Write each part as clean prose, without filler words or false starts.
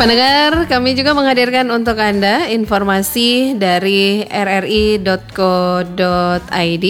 Pendengar, kami juga menghadirkan untuk Anda informasi dari rri.co.id.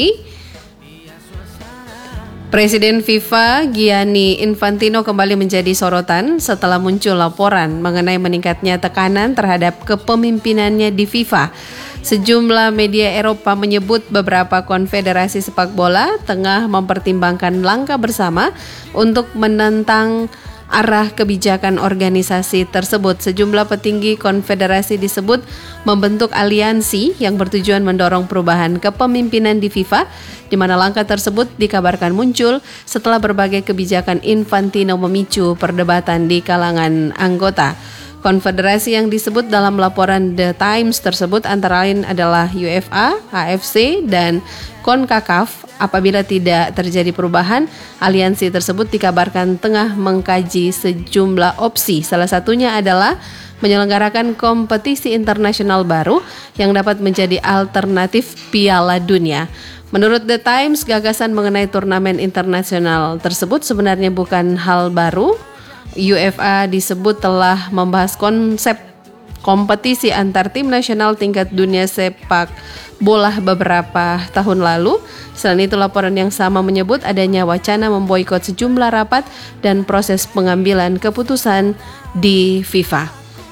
Presiden FIFA Gianni Infantino kembali menjadi sorotan setelah muncul laporan mengenai meningkatnya tekanan terhadap kepemimpinannya di FIFA. Sejumlah media Eropa menyebut beberapa konfederasi sepak bola tengah mempertimbangkan langkah bersama untuk menentang arah kebijakan organisasi tersebut. Sejumlah petinggi konfederasi disebut membentuk aliansi yang bertujuan mendorong perubahan kepemimpinan di FIFA, di mana langkah tersebut dikabarkan muncul setelah berbagai kebijakan Infantino memicu perdebatan di kalangan anggota. Konfederasi yang disebut dalam laporan The Times tersebut antara lain adalah UEFA, AFC, dan CONCACAF. Apabila tidak terjadi perubahan, aliansi tersebut dikabarkan tengah mengkaji sejumlah opsi. Salah satunya adalah menyelenggarakan kompetisi internasional baru yang dapat menjadi alternatif Piala Dunia. Menurut The Times, gagasan mengenai turnamen internasional tersebut sebenarnya bukan hal baru. UEFA disebut telah membahas konsep kompetisi antar tim nasional tingkat dunia sepak bola beberapa tahun lalu. Selain itu, laporan yang sama menyebut adanya wacana memboikot sejumlah rapat dan proses pengambilan keputusan di FIFA.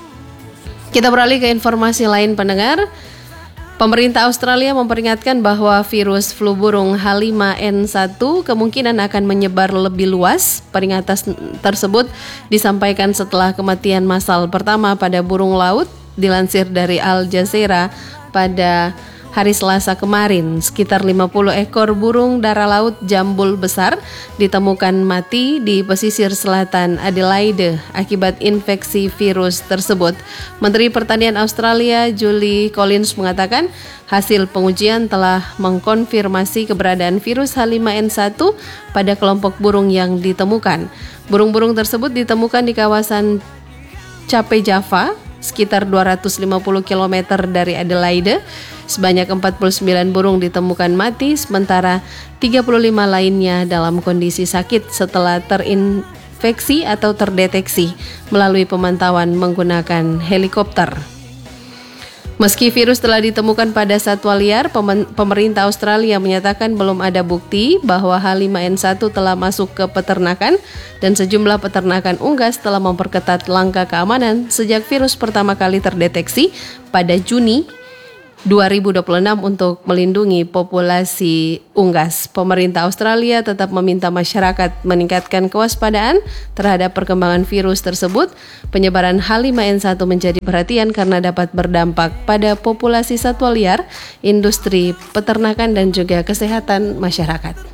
Kita beralih ke informasi lain, pendengar. Pemerintah Australia memperingatkan bahwa virus flu burung H5N1 kemungkinan akan menyebar lebih luas. Peringatan tersebut disampaikan setelah kematian massal pertama pada burung laut. Dilansir dari Al Jazeera pada hari Selasa kemarin, sekitar 50 ekor burung dara laut jambul besar ditemukan mati di pesisir selatan Adelaide akibat infeksi virus tersebut. Menteri Pertanian Australia Julie Collins mengatakan hasil pengujian telah mengkonfirmasi keberadaan virus H5N1 pada kelompok burung yang ditemukan. Burung-burung tersebut ditemukan di kawasan Cape Java, sekitar 250 km dari Adelaide. Sebanyak 49 burung ditemukan mati, sementara 35 lainnya dalam kondisi sakit setelah terinfeksi atau terdeteksi melalui pemantauan menggunakan helikopter. Meski virus telah ditemukan pada satwa liar, pemerintah Australia menyatakan belum ada bukti bahwa H5N1 telah masuk ke peternakan dan sejumlah peternakan unggas telah memperketat langkah keamanan sejak virus pertama kali terdeteksi pada Juni 2026 untuk melindungi populasi unggas. Pemerintah Australia tetap meminta masyarakat meningkatkan kewaspadaan terhadap perkembangan virus tersebut. Penyebaran H5N1 menjadi perhatian karena dapat berdampak pada populasi satwa liar, industri peternakan dan juga kesehatan masyarakat.